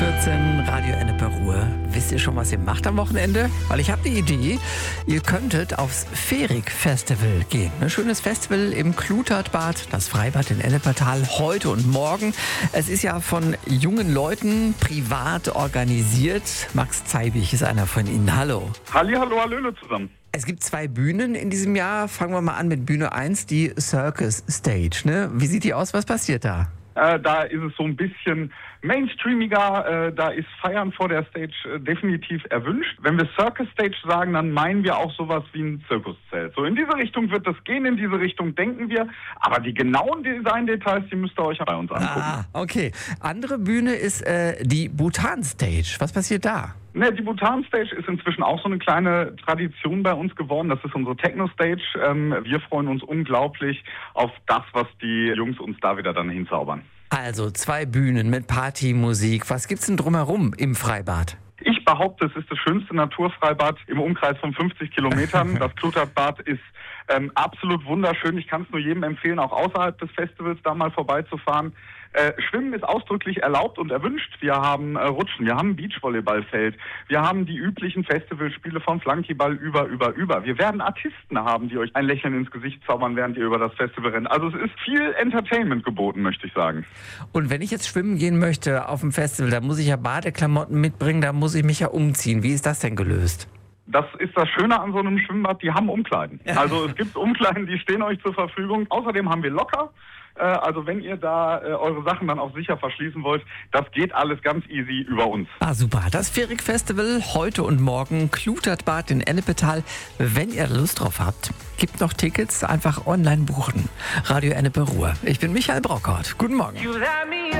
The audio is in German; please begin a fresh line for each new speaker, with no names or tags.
8:14 Radio Ennepe Ruhr. Wisst ihr schon, was ihr macht am Wochenende? Weil ich habe eine Idee. Ihr könntet aufs Ferig-Festival gehen. Ein schönes Festival im Klutertbad, das Freibad in Ennepetal, heute und morgen. Es ist ja von jungen Leuten privat organisiert. Max Zeibig ist einer von ihnen. Hallo.
Hallihallo, hallöle zusammen.
Es gibt 2 Bühnen in diesem Jahr. Fangen wir mal an mit Bühne 1, die Circus Stage. Ne? Wie sieht die aus? Was passiert da?
Da ist es so ein bisschen mainstreamiger, da ist Feiern vor der Stage definitiv erwünscht. Wenn wir Circus Stage sagen, dann meinen wir auch sowas wie ein Zirkuszelt. So in diese Richtung wird das gehen, in diese Richtung denken wir. Aber die genauen Design-Details, die müsst ihr euch bei uns angucken.
Ah, okay. Andere Bühne ist die Bhutan Stage. Was passiert da?
Ne, die Bhutan Stage ist inzwischen auch so eine kleine Tradition bei uns geworden. Das ist unsere Techno-Stage. Wir freuen uns unglaublich auf das, was die Jungs uns da wieder dann hinzaubern.
Also 2 Bühnen mit Partymusik. Was gibt's denn drumherum im Freibad?
Ich behaupte, es ist das schönste Naturfreibad im Umkreis von 50 Kilometern. Das Klutertbad ist absolut wunderschön. Ich kann es nur jedem empfehlen, auch außerhalb des Festivals da mal vorbeizufahren. Schwimmen ist ausdrücklich erlaubt und erwünscht. Wir haben Rutschen, wir haben ein Beachvolleyballfeld, wir haben die üblichen Festivalspiele von Flunkyball über. Wir werden Artisten haben, die euch ein Lächeln ins Gesicht zaubern, während ihr über das Festival rennt. Also es ist viel Entertainment geboten, möchte ich sagen.
Und wenn ich jetzt schwimmen gehen möchte auf dem Festival, da muss ich ja Badeklamotten mitbringen, da muss ich mich ja umziehen. Wie ist das denn gelöst?
Das ist das Schöne an so einem Schwimmbad, die haben Umkleiden. Also es gibt Umkleiden, die stehen euch zur Verfügung. Außerdem haben wir Locker. Also wenn ihr da eure Sachen dann auch sicher verschließen wollt, das geht alles ganz easy über uns.
Ah, super. Das Ferig-Festival heute und morgen, Klutertbad in Ennepetal. Wenn ihr Lust drauf habt, gibt noch Tickets, einfach online buchen. Radio Ennepe Ruhr. Ich bin Michael Brockhaut. Guten Morgen.